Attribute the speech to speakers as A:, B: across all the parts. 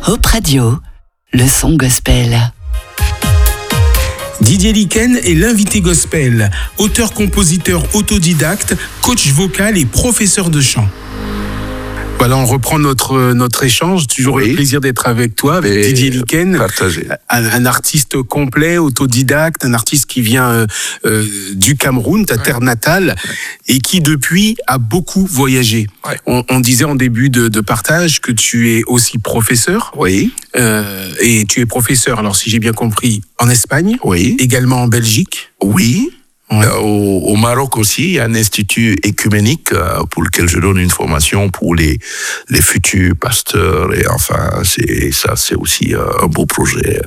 A: Hope Radio, le son gospel.
B: Didier Liken est l'invité gospel, auteur-compositeur autodidacte, coach vocal et professeur de chant. Voilà, on reprend notre échange. Toujours le plaisir d'être avec toi, avec Didier Liken.
C: Partagé.
B: Un artiste complet, autodidacte, un artiste qui vient du Cameroun, ta terre natale, et qui depuis a beaucoup voyagé.
C: Ouais.
B: On disait en début de partage que tu es aussi professeur.
C: Oui.
B: Et tu es professeur, alors si j'ai bien compris, en Espagne,
C: Oui.
B: également en Belgique.
C: Oui.
B: Ouais.
C: Au Maroc aussi, il y a un institut écuménique pour lequel je donne une formation pour les futurs pasteurs. Et enfin, c'est aussi un beau projet.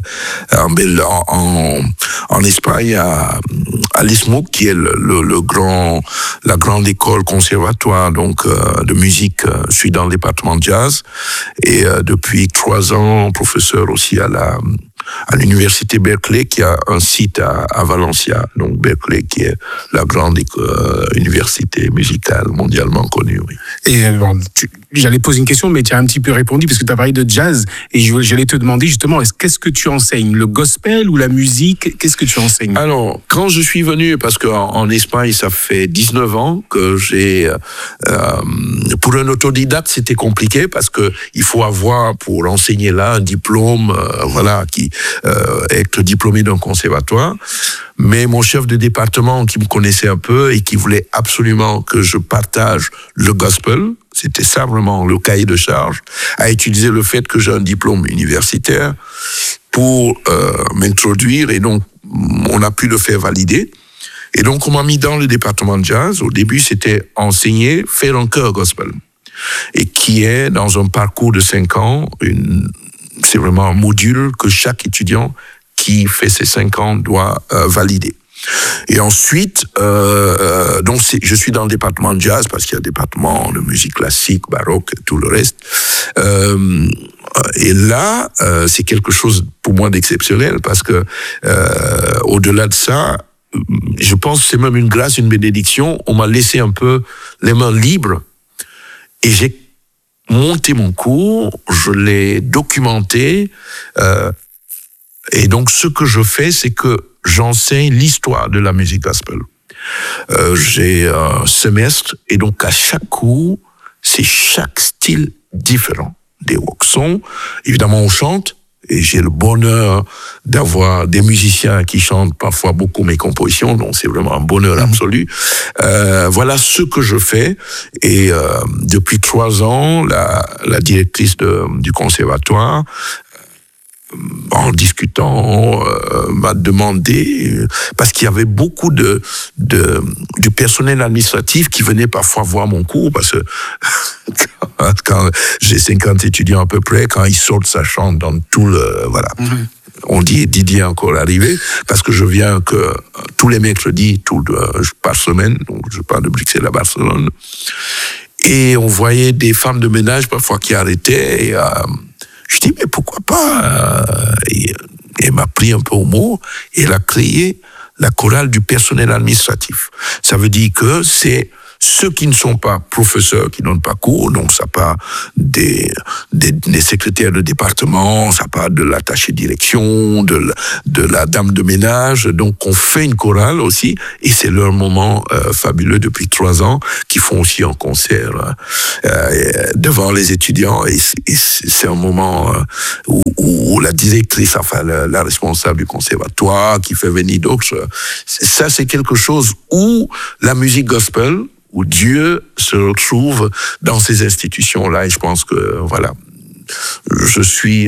C: En Espagne, à l'ISMUC, qui est la grande école conservatoire donc de musique. Je suis dans le département de jazz et depuis 3 ans, professeur aussi à l'université Berkeley, qui a un site à Valencia, donc Berkeley, qui est la grande université musicale mondialement connue. Oui.
B: Et j'allais poser une question, mais tu as un petit peu répondu, parce que tu as parlé de jazz, et j'allais te demander justement, qu'est-ce que tu enseignes? Le gospel ou la musique? Qu'est-ce que tu enseignes?
C: Alors, quand je suis venu, parce qu'en Espagne, ça fait 19 ans que j'ai... pour un autodidacte, c'était compliqué, parce que il faut avoir, pour enseigner là, un diplôme, être diplômé d'un conservatoire. Mais mon chef de département, qui me connaissait un peu et qui voulait absolument que je partage le gospel, c'était ça vraiment le cahier de charge, a utilisé le fait que j'ai un diplôme universitaire pour m'introduire, et donc on a pu le faire valider. Et donc on m'a mis dans le département de jazz. Au début, c'était enseigner, faire un chœur gospel, et qui est dans un parcours de 5 ans, c'est vraiment un module que chaque étudiant qui fait ses 5 ans doit valider. Et ensuite, donc je suis dans le département de jazz, parce qu'il y a un département de musique classique, baroque, et tout le reste. Et là, c'est quelque chose pour moi d'exceptionnel, parce que au-delà de ça, je pense que c'est même une grâce, une bénédiction. On m'a laissé un peu les mains libres, et j'ai monté mon cours, je l'ai documenté, et donc ce que je fais, c'est que j'enseigne l'histoire de la musique gospel. J'ai un semestre, et donc à chaque cours, c'est chaque style différent. Des rock songs, évidemment on chante, et j'ai le bonheur d'avoir des musiciens qui chantent parfois beaucoup mes compositions, donc c'est vraiment un bonheur absolu. Voilà ce que je fais, et depuis 3 ans, la directrice du conservatoire, en discutant, m'a demandé, parce qu'il y avait beaucoup du personnel administratif qui venait parfois voir mon cours, parce que quand j'ai 50 étudiants à peu près, quand ils sortent, ça chante dans tout le... Voilà. On dit Didier encore arrivé, parce que je viens que tous les mercredis, par semaine, donc je pars de Bruxelles à Barcelone, et on voyait des femmes de ménage parfois qui arrêtaient, et je dis, mais pourquoi pas? Et elle m'a pris un peu au mot, et elle a créé la chorale du personnel administratif. Ça veut dire que c'est ceux qui ne sont pas professeurs, qui donnent pas cours, donc ça part des secrétaires de département, ça part de l'attaché direction, de la dame de ménage. Donc on fait une chorale aussi, et c'est leur moment fabuleux depuis 3 ans, qui font aussi un concert devant les étudiants, et c'est un moment où la directrice, enfin la responsable du conservatoire, qui fait venir d'autres, ça c'est quelque chose où la musique gospel, où Dieu se retrouve dans ces institutions-là, et je pense que, voilà, je suis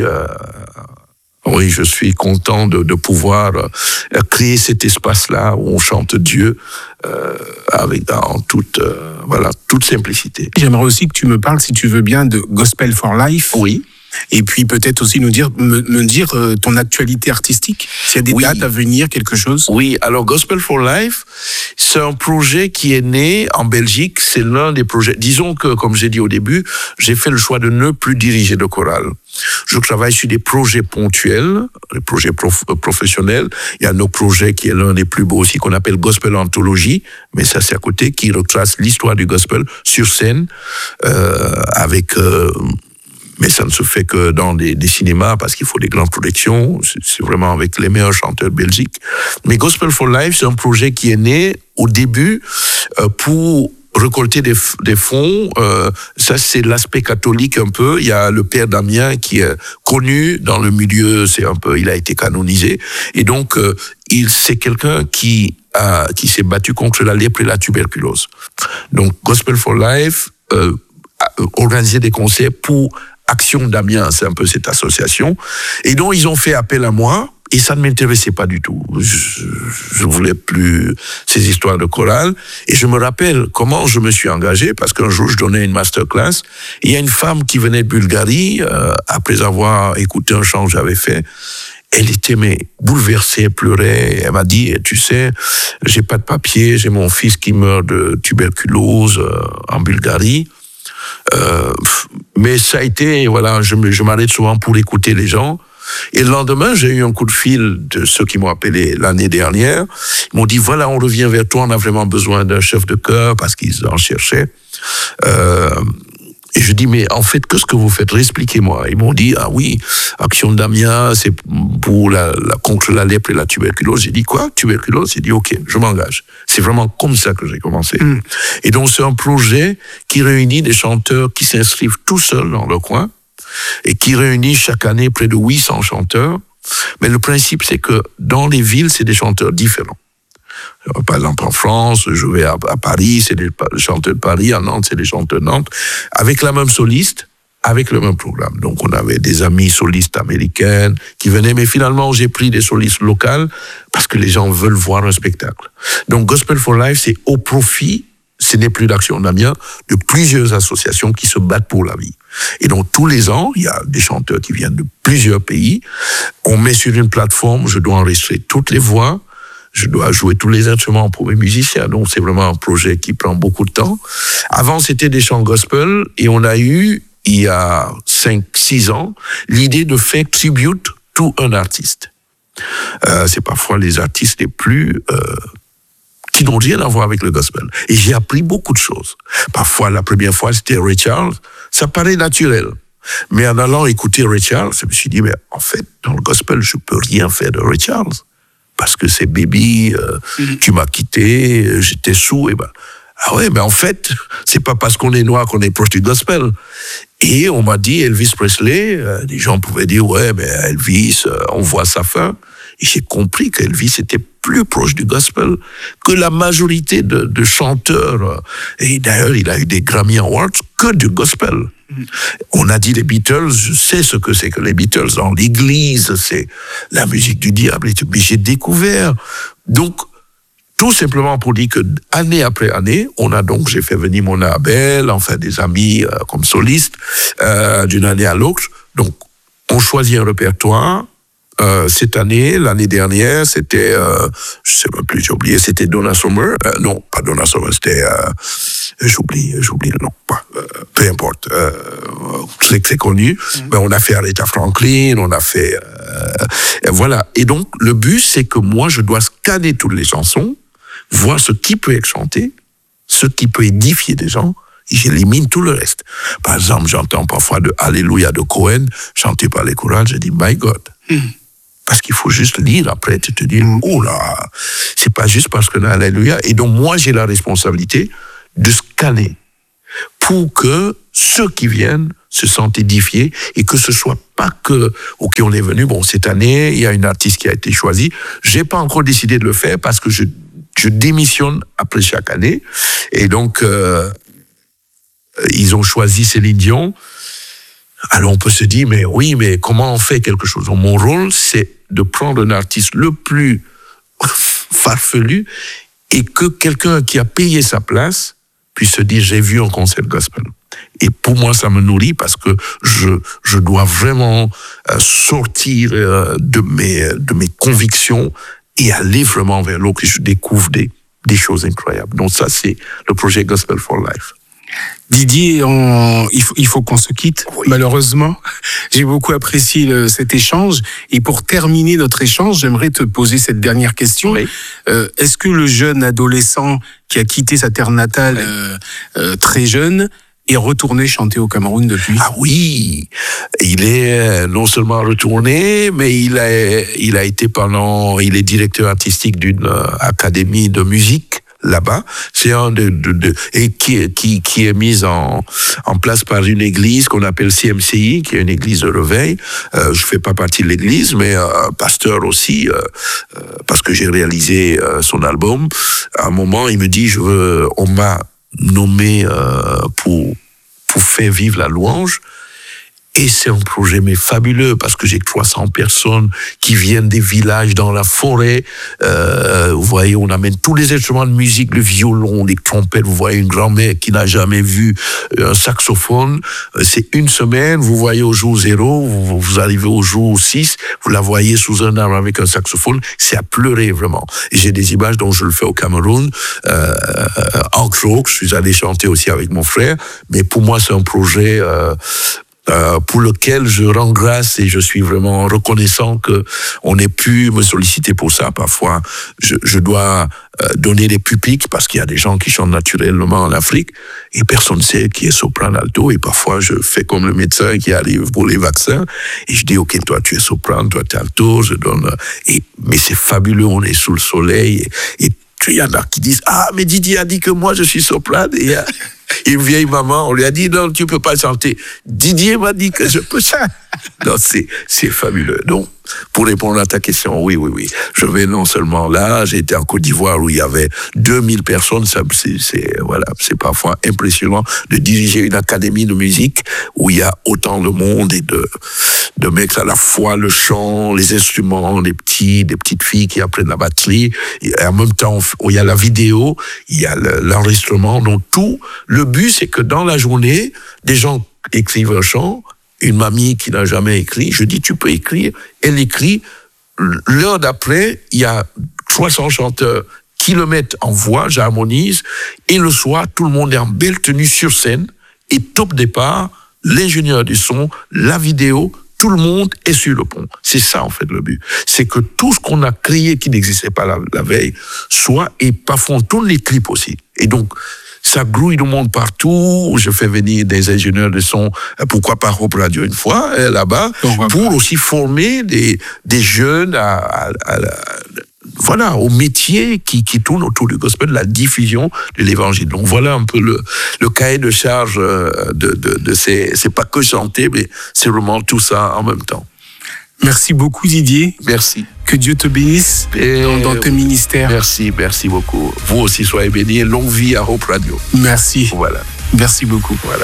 C: content de pouvoir créer cet espace-là où on chante Dieu dans toute simplicité.
B: J'aimerais aussi que tu me parles, si tu veux bien, de Gospel for Life.
C: Oui.
B: Et puis peut-être aussi me dire ton actualité artistique, s'il y a des dates à venir, quelque chose.
C: Oui, alors Gospel for Life, c'est un projet qui est né en Belgique. C'est l'un des projets. Disons que, comme j'ai dit au début, j'ai fait le choix de ne plus diriger de chorale. Je travaille sur des projets ponctuels, des projets professionnels. Il y a nos projets qui est l'un des plus beaux aussi, qu'on appelle Gospel Anthologie, mais ça c'est à côté, qui retrace l'histoire du gospel sur scène, avec Mais ça ne se fait que dans des cinémas parce qu'il faut des grandes productions. C'est vraiment avec les meilleurs chanteurs de Belgique. Mais Gospel for Life, c'est un projet qui est né au début pour récolter des fonds. Ça, c'est l'aspect catholique un peu. Il y a le père Damien qui est connu dans le milieu. Il a été canonisé. Et donc, c'est quelqu'un qui s'est battu contre la lèpre et la tuberculose. Donc, Gospel for Life organisait des concerts pour Action Damien, c'est un peu cette association. Et donc, ils ont fait appel à moi. Et ça ne m'intéressait pas du tout. Je voulais plus ces histoires de chorale. Et je me rappelle comment je me suis engagé, parce qu'un jour, je donnais une masterclass. Et il y a une femme qui venait de Bulgarie, après avoir écouté un chant que j'avais fait. Elle était bouleversée, elle pleurait. Elle m'a dit, tu sais, j'ai pas de papier, j'ai mon fils qui meurt de tuberculose en Bulgarie. Mais ça a été, voilà, je m'arrête souvent pour écouter les gens. Et le lendemain, j'ai eu un coup de fil de ceux qui m'ont appelé l'année dernière. Ils m'ont dit, voilà, on revient vers toi, on a vraiment besoin d'un chef de chœur parce qu'ils en cherchaient. Et je dis, mais en fait, qu'est-ce que vous faites? Expliquez-moi. Ils m'ont dit, ah oui, Action Damien, c'est pour contre la lèpre et la tuberculose. J'ai dit, quoi? Tuberculose? J'ai dit, ok, je m'engage. C'est vraiment comme ça que j'ai commencé. Et donc, c'est un projet qui réunit des chanteurs qui s'inscrivent tout seuls dans le coin et qui réunit chaque année près de 800 chanteurs. Mais le principe, c'est que dans les villes, c'est des chanteurs différents. Par exemple, en France, je vais à Paris, c'est des chanteurs de Paris, à Nantes, c'est des chanteurs de Nantes, avec la même soliste, avec le même programme. Donc, on avait des amis solistes américaines qui venaient, mais finalement, j'ai pris des solistes locales parce que les gens veulent voir un spectacle. Donc, Gospel for Life, c'est au profit, ce n'est plus d'Action Damien, de plusieurs associations qui se battent pour la vie. Et donc, tous les ans, il y a des chanteurs qui viennent de plusieurs pays. On met sur une plateforme, je dois enregistrer toutes les voix, je dois jouer tous les instruments pour mes musiciens. Donc, c'est vraiment un projet qui prend beaucoup de temps. Avant, c'était des chants gospel, et on a eu, il y a 5-6 ans, l'idée de faire tribute to un artiste. C'est parfois les artistes les plus... qui n'ont rien à voir avec le gospel. Et j'ai appris beaucoup de choses. Parfois, la première fois, c'était Ray Charles. Ça paraît naturel. Mais en allant écouter Ray Charles, je me suis dit, mais en fait, dans le gospel, je peux rien faire de Ray Charles. Parce que c'est Baby, tu m'as quitté, j'étais sous, et ben, ah ouais, mais en fait, c'est pas parce qu'on est noir qu'on est proche du gospel. Et on m'a dit Elvis Presley, des gens pouvaient dire, ouais, mais Elvis, on voit sa fin. Et j'ai compris qu'Elvis était plus proche du gospel que la majorité de chanteurs. Et d'ailleurs, il a eu des Grammy Awards que du gospel. On a dit les Beatles, je sais ce que c'est que les Beatles. Dans l'église, c'est la musique du diable. Mais j'ai découvert. Donc, tout simplement pour dire que année après année, j'ai fait venir Mona Abel, enfin des amis comme soliste, d'une année à l'autre. Donc, on choisit un répertoire. Cette année, l'année dernière, c'était, je sais même plus, j'ai oublié, c'était Donna Summer. Non, pas Donna Summer, c'était, j'oublie le nom, peu importe, c'est connu. Mais on a fait Aretha Franklin, on a fait, voilà. Et donc, le but, c'est que moi, je dois scanner toutes les chansons, voir ce qui peut être chanté, ce qui peut édifier des gens, et j'élimine tout le reste. Par exemple, j'entends parfois de Alléluia de Cohen, chanté par les chorales, je dis, my God. Parce qu'il faut juste lire après, tu te dis, oh là, c'est pas juste parce que Alléluia. Et donc, moi, j'ai la responsabilité de scanner pour que ceux qui viennent se sentent édifiés et que ce soit pas que, ok, on est venu, bon, cette année, il y a une artiste qui a été choisie. J'ai pas encore décidé de le faire parce que je démissionne après chaque année. Et donc, ils ont choisi Céline Dion. Alors on peut se dire, mais oui, mais comment on fait quelque chose? Mon rôle, c'est de prendre un artiste le plus farfelu et que quelqu'un qui a payé sa place puisse se dire, j'ai vu un concert gospel. Et pour moi, ça me nourrit parce que je dois vraiment sortir de mes convictions et aller vraiment vers l'autre et je découvre des choses incroyables. Donc ça, c'est le projet Gospel for Life.
B: Didier, il faut qu'on se quitte, oui. Malheureusement. J'ai beaucoup apprécié cet échange. Et pour terminer notre échange, j'aimerais te poser cette dernière question. Oui. Est-ce que le jeune adolescent qui a quitté sa terre natale très jeune est retourné chanter au Cameroun depuis.
C: Ah oui, il est non seulement retourné, mais il est directeur artistique d'une académie de musique là-bas. C'est un et qui est mise en place par une église qu'on appelle CMCI, qui est une église de réveil. Je fais pas partie de l'église, mais pasteur aussi, parce que j'ai réalisé son album. À un moment, il me dit, on m'a nommé pour faire vivre la louange. Et c'est un projet fabuleux parce que j'ai 300 personnes qui viennent des villages dans la forêt. Vous voyez, on amène tous les instruments de musique, le violon, les trompettes. Vous voyez une grand-mère qui n'a jamais vu un saxophone. C'est une semaine. Vous voyez au jour 0, vous arrivez au jour 6, vous la voyez sous un arbre avec un saxophone. C'est à pleurer vraiment. Et j'ai des images dont je le fais au Cameroun. En Croc, je suis allé chanter aussi avec mon frère. Mais pour moi, c'est un projet pour lequel je rends grâce et je suis vraiment reconnaissant que on ait pu me solliciter pour ça. Parfois, je dois donner des pupitres parce qu'il y a des gens qui chantent naturellement en Afrique et personne ne sait qui est soprano alto, et parfois je fais comme le médecin qui arrive pour les vaccins et je dis ok, toi tu es soprano, toi tu es alto, je donne mais c'est fabuleux, on est sous le soleil et il y en a qui disent ah mais Didier a dit que moi je suis soprano, et une vieille maman, on lui a dit non, tu peux pas chanter. Didier m'a dit que je peux chanter. Non, c'est fabuleux. Donc, pour répondre à ta question, oui. Je vais non seulement là, j'ai été en Côte d'Ivoire où il y avait 2000 personnes. C'est parfois impressionnant de diriger une académie de musique où il y a autant de monde et de mecs à la fois, le chant, les instruments, des petites filles qui apprennent la batterie. Et en même temps, il y a la vidéo, il y a l'enregistrement. Donc tout, le but, c'est que dans la journée, des gens écrivent un chant. Une mamie qui n'a jamais écrit, je dis tu peux écrire, elle écrit. L'heure d'après, il y a 300 chanteurs qui le mettent en voix, j'harmonise, et le soir, tout le monde est en belle tenue sur scène, et top départ, l'ingénieur du son, la vidéo, tout le monde est sur le pont. C'est ça, en fait, le but. C'est que tout ce qu'on a créé qui n'existait pas la veille soit, et parfois on tourne les clips aussi. Et donc, ça grouille le monde partout. Je fais venir des ingénieurs de son, pourquoi pas Hope Radio une fois, là-bas, pour aussi former des jeunes au métier qui tourne autour du gospel, de la diffusion de l'évangile. Donc voilà un peu le cahier de charge c'est pas que chanter, mais c'est vraiment tout ça en même temps.
B: Merci beaucoup Didier.
C: Merci.
B: Que Dieu te bénisse dans tes ministères.
C: Merci beaucoup. Vous aussi soyez bénis et longue vie à Hope Radio.
B: Merci.
C: Voilà.
B: Merci beaucoup.
C: Voilà.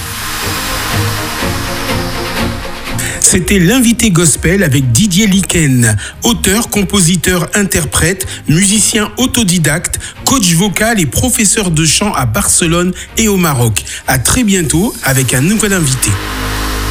B: C'était l'invité gospel avec Didier Liken, auteur, compositeur, interprète, musicien autodidacte, coach vocal et professeur de chant à Barcelone et au Maroc. À très bientôt avec un nouvel invité.